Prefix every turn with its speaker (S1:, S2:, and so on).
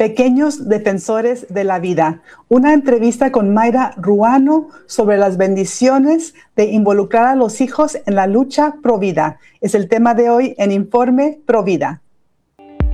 S1: Pequeños defensores de la vida. Una entrevista con Mayra Ruano sobre las bendiciones de involucrar a los hijos en la lucha pro vida. Es el tema de hoy en Informe Pro Vida.